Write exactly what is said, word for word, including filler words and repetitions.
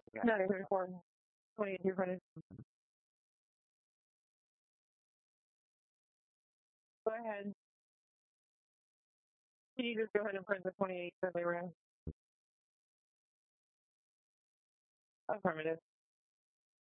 nine thirty-four, twenty-eight, two frontage. Go ahead. Can you just go ahead and print the twenty-eight that they ran? Affirmative.